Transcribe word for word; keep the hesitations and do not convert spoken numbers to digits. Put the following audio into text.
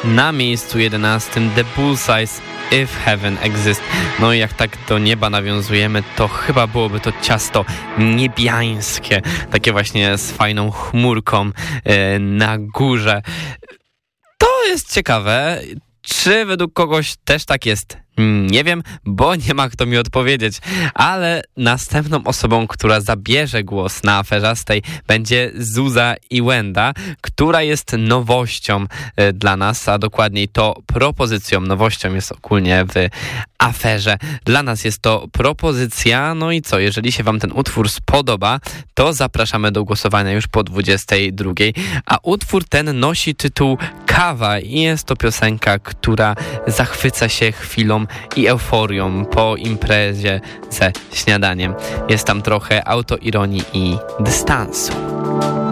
na miejscu jedenastym The Bullseyes If Heaven Exists. No i jak tak do nieba nawiązujemy, to chyba byłoby to ciasto niebiańskie, takie właśnie z fajną chmurką yy, na górze. To jest ciekawe. Czy według kogoś też tak jest? Nie wiem, bo nie ma kto mi odpowiedzieć, ale następną osobą, która zabierze głos na aferzastej, będzie Zuza i Wenda, która jest nowością y, dla nas, a dokładniej to propozycją. Nowością jest ogólnie w aferze. Dla nas jest to propozycja, no i co, jeżeli się wam ten utwór spodoba, to zapraszamy do głosowania już po dwudziestej drugiej, a utwór ten nosi tytuł Kawa i jest to piosenka, która zachwyca się chwilą i euforią po imprezie ze śniadaniem. Jest tam trochę autoironii i dystansu.